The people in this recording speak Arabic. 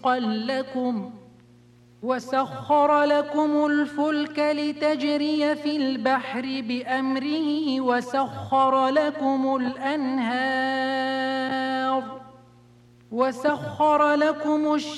رزقا لكم وسخر لكم الفلك لتجري في البحر بأمره وسخر لكم الأنهار وسخر لكم